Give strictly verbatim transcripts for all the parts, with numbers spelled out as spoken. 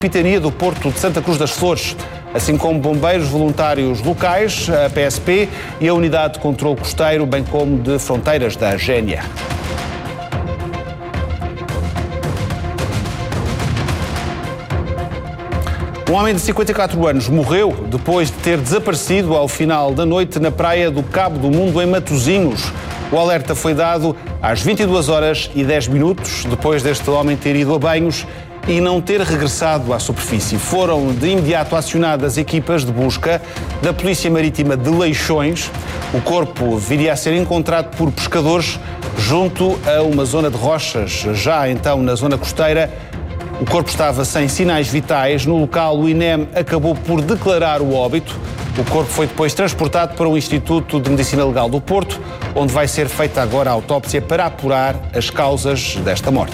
Capitania do Porto de Santa Cruz das Flores, assim como bombeiros voluntários locais, a P S P e a Unidade de Controlo Costeiro, bem como de Fronteiras da Génia. Um homem de cinquenta e quatro anos morreu depois de ter desaparecido ao final da noite na praia do Cabo do Mundo, em Matosinhos. O alerta foi dado às vinte e duas horas e dez minutos, depois deste homem ter ido a banhos e não ter regressado à superfície. Foram de imediato acionadas equipas de busca da Polícia Marítima de Leixões. O corpo viria a ser encontrado por pescadores junto a uma zona de rochas, já então na zona costeira. O corpo estava sem sinais vitais. No local, o I N E M acabou por declarar o óbito. O corpo foi depois transportado para o Instituto de Medicina Legal do Porto, onde vai ser feita agora a autópsia para apurar as causas desta morte.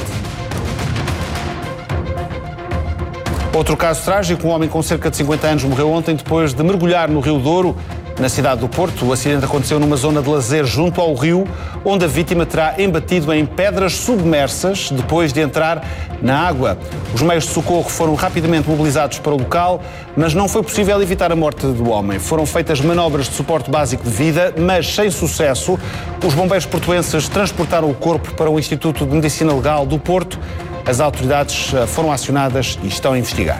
Outro caso trágico, um homem com cerca de cinquenta anos morreu ontem depois de mergulhar no Rio Douro, na cidade do Porto. O acidente aconteceu numa zona de lazer junto ao rio, onde a vítima terá embatido em pedras submersas depois de entrar na água. Os meios de socorro foram rapidamente mobilizados para o local, mas não foi possível evitar a morte do homem. Foram feitas manobras de suporte básico de vida, mas sem sucesso. Os bombeiros portuenses transportaram o corpo para o Instituto de Medicina Legal do Porto. As autoridades foram acionadas e estão a investigar.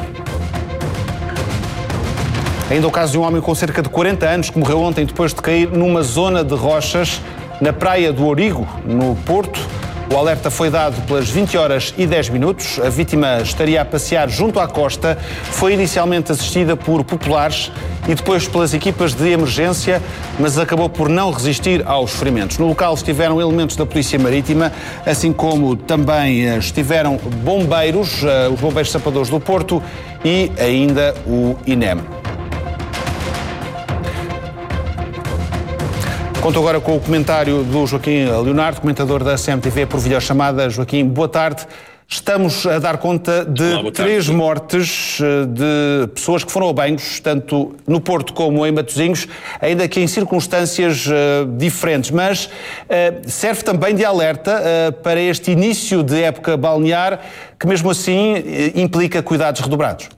Ainda o caso de um homem com cerca de quarenta anos que morreu ontem depois de cair numa zona de rochas na praia do Origo, no Porto. O alerta foi dado pelas vinte horas e dez minutos. A vítima estaria a passear junto à costa. Foi inicialmente assistida por populares e depois pelas equipas de emergência, mas acabou por não resistir aos ferimentos. No local estiveram elementos da Polícia Marítima, assim como também estiveram bombeiros, os bombeiros sapadores do Porto e ainda o I N E M. Conto agora com o comentário do Joaquim Leonardo, comentador da C M T V por videochamada. Joaquim, boa tarde. Estamos a dar conta de Olá, três mortes de pessoas que foram a banhos, tanto no Porto como em Matosinhos, ainda que em circunstâncias uh, diferentes, mas uh, serve também de alerta uh, para este início de época balnear, que mesmo assim uh, implica cuidados redobrados.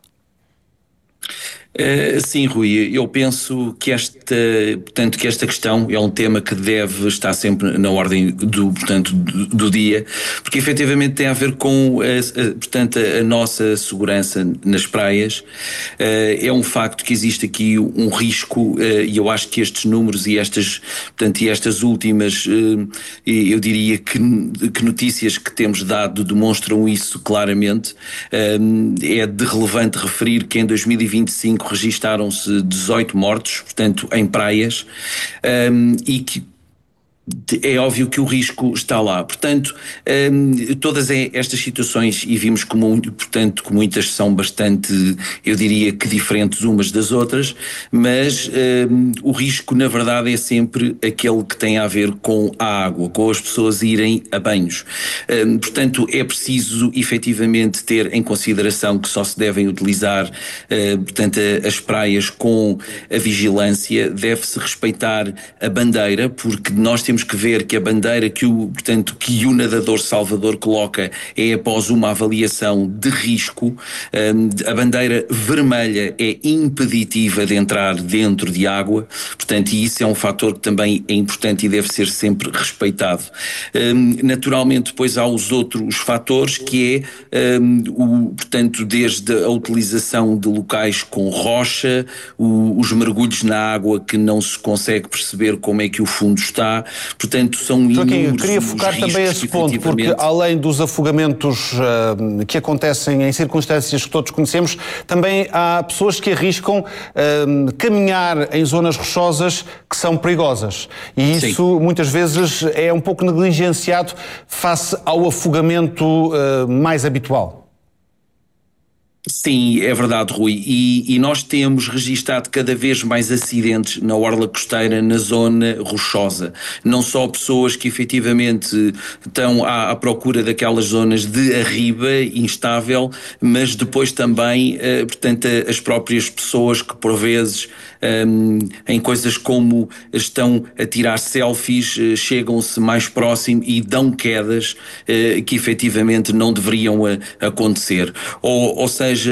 Uh, sim, Rui, eu penso que esta, portanto, que esta questão é um tema que deve estar sempre na ordem do, portanto, do, do dia, porque efetivamente tem a ver com a, a, portanto, a nossa segurança nas praias. Uh, é um facto que existe aqui um risco, uh, e eu acho que estes números e estas, portanto, e estas últimas, uh, eu diria que, que notícias que temos dado demonstram isso claramente. Uh, é de relevante referir que em dois mil e vinte e cinco registaram-se dezoito mortos, portanto, em praias, um, e que é óbvio que o risco está lá. Portanto, um, todas estas situações, e vimos como, portanto, que muitas são bastante, eu diria que diferentes umas das outras, mas um, o risco, na verdade, é sempre aquele que tem a ver com a água, com as pessoas irem a banhos. Um, portanto, é preciso, efetivamente, ter em consideração que só se devem utilizar, uh, portanto, as praias com a vigilância, deve-se respeitar a bandeira, porque nós temos Temos que ver que a bandeira que o, portanto, que o nadador salvador coloca é após uma avaliação de risco. Um, a bandeira vermelha é impeditiva de entrar dentro de água, portanto, e isso é um fator que também é importante e deve ser sempre respeitado. Um, naturalmente, depois há os outros fatores, que é, um, o, portanto, desde a utilização de locais com rocha, o, os mergulhos na água que não se consegue perceber como é que o fundo está. Portanto, são inúmeros. Eu queria focar também esse ponto, porque além dos afogamentos uh, que acontecem em circunstâncias que todos conhecemos, também há pessoas que arriscam uh, caminhar em zonas rochosas que são perigosas. E isso Sim. muitas vezes é um pouco negligenciado face ao afogamento uh, mais habitual. Sim, é verdade, Rui, e, e nós temos registado cada vez mais acidentes na orla costeira, na zona rochosa. Não só pessoas que efetivamente estão à, à procura daquelas zonas de arriba, instável, mas depois também, eh, portanto, as próprias pessoas que por vezes um, em coisas como estão a tirar selfies, eh, chegam-se mais próximo e dão quedas eh, que efetivamente não deveriam a, acontecer. Ou, ou seja,